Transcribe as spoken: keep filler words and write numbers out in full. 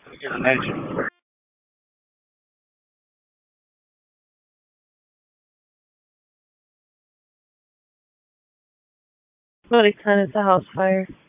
There's an engine. What extent is the house fire?